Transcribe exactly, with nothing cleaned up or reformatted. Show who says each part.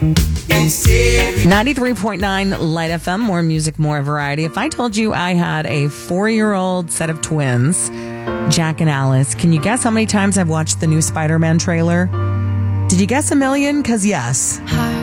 Speaker 1: ninety-three point nine Light F M, more music, more variety. If I told you I had a four-year-old set of twins, Jack and Alice, can you guess how many times I've watched the new Spider-Man trailer? Did you guess a million? Because yes.
Speaker 2: Hi.